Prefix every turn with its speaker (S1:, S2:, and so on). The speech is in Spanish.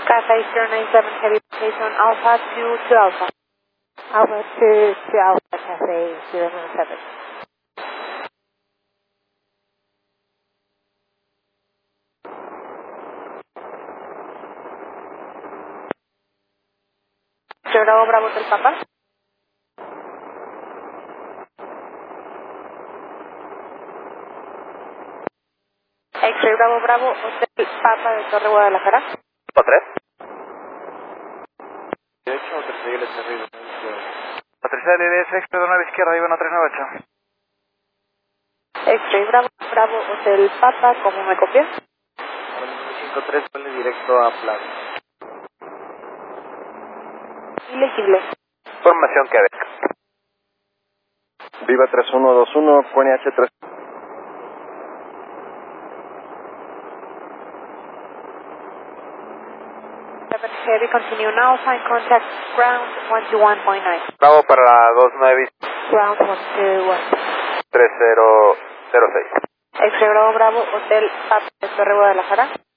S1: Cathay 097 Heavy Station Alpha 2 to Alpha. Alpha 2 to Alpha, Cathay 097. Bravo Bravo Hotel Papa. X-Ray Bravo Bravo Hotel Papa de Torre Guadalajara.
S2: 3. Derecho, tercera arriba. Tercera LDS, extra 9 izquierda, iba 1398.
S1: X-Ray Bravo Bravo Hotel Papa, ¿cómo me copias?
S2: 53, vale directo a Plaza.
S1: Ilegible.
S2: Formación Quebec. Viva 3121, QNH 3.
S1: Heavy, continue now, sign contact ground 121.9.
S2: Bravo para la 29.
S1: Ground 121.
S2: 3006.
S1: X-Ray Bravo Bravo Hotel Papa de Torre Guadalajara.